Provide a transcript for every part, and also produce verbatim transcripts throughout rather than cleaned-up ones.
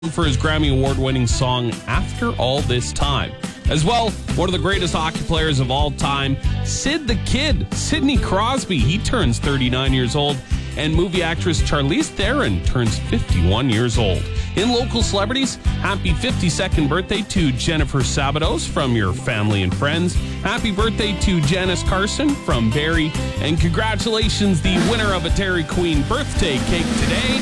for his Grammy Award-winning song After All This Time. As well, one of the greatest hockey players of all time, Sid the Kid, Sidney Crosby, he turns thirty-nine years old, and movie actress Charlize Theron turns fifty-one years old. In local celebrities, happy fifty-second birthday to Jennifer Sabados from Your Family and Friends. Happy birthday to Janice Carson from Barry. And congratulations, the winner of a Dairy Queen birthday cake today.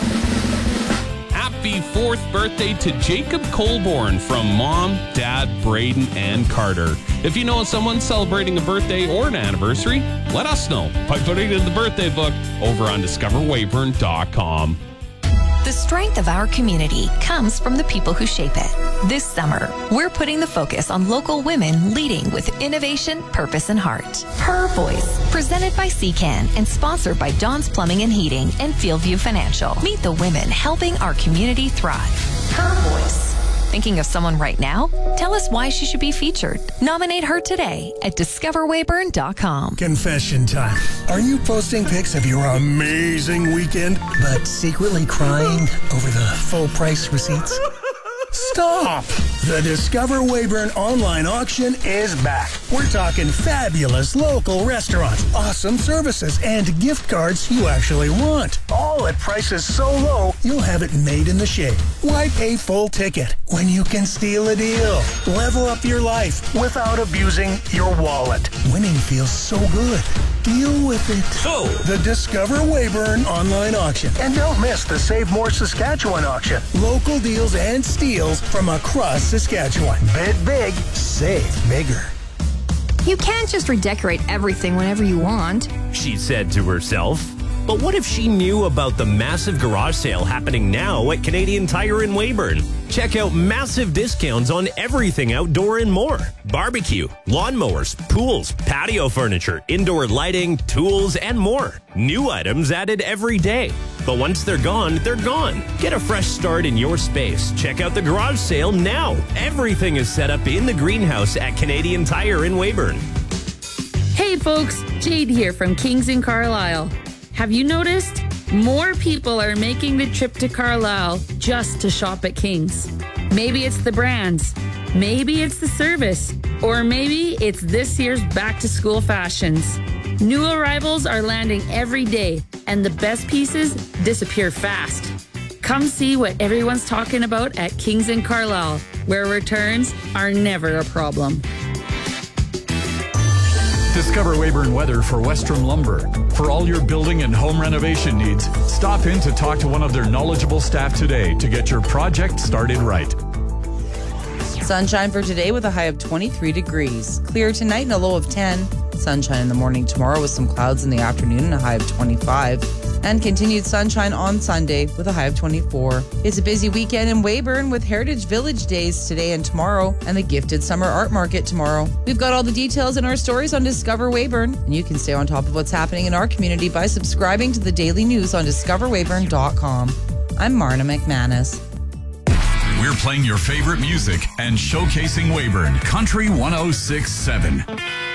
Happy fourth birthday to Jacob Colborn from Mom, Dad, Braden, and Carter. If you know someone celebrating a birthday or an anniversary, let us know by putting it in the birthday book over on discover weyburn dot com. The strength of our community comes from the people who shape it. This summer, we're putting the focus on local women leading with innovation, purpose, and heart. Her Voice, presented by C C A N and sponsored by Don's Plumbing and Heating and Fieldview Financial. Meet the women helping our community thrive. Her Voice. Thinking of someone right now? Tell us why she should be featured. Nominate her today at discover weyburn dot com. Confession time. Are you posting pics of your amazing weekend, but secretly crying over the full price receipts? Stop! The Discover Weyburn online auction is back. We're talking fabulous local restaurants, awesome services, and gift cards you actually want. All at prices so low, you'll have it made in the shade. Why pay full ticket when you can steal a deal? Level up your life without abusing your wallet. Winning feels so good. Deal with it. So, the Discover Weyburn online auction. And don't miss the Save More Saskatchewan auction. Local deals and steals from across Saskatchewan. Bid big, save bigger. You can't just redecorate everything whenever you want, she said to herself. But what if she knew about the massive garage sale happening now at Canadian Tire in Weyburn? Check out massive discounts on everything outdoor and more. Barbecue, lawnmowers, pools, patio furniture, indoor lighting, tools, and more. New items added every day. But once they're gone, they're gone. Get a fresh start in your space. Check out the garage sale now. Everything is set up in the greenhouse at Canadian Tire in Weyburn. Hey folks, Jade here from Kings in Carlisle. Have you noticed? More people are making the trip to Carlisle just to shop at Kings. Maybe it's the brands, maybe it's the service, or maybe it's this year's back-to-school fashions. New arrivals are landing every day, and the best pieces disappear fast. Come see what everyone's talking about at Kings in Carlisle, where returns are never a problem. Discover Weyburn weather for Westrom Lumber. For all your building and home renovation needs, stop in to talk to one of their knowledgeable staff today to get your project started right. Sunshine for today with a high of twenty-three degrees. Clear tonight and a low of ten. Sunshine in the morning tomorrow with some clouds in the afternoon and a high of twenty-five. And continued sunshine on Sunday with a high of twenty-four. It's a busy weekend in Weyburn with Heritage Village Days today and tomorrow and the Gifted Summer Art Market tomorrow. We've got all the details in our stories on Discover Weyburn, and you can stay on top of what's happening in our community by subscribing to the daily news on discover weyburn dot com. I'm Marna McManus. We're playing your favorite music and showcasing Weyburn Country one oh six point seven.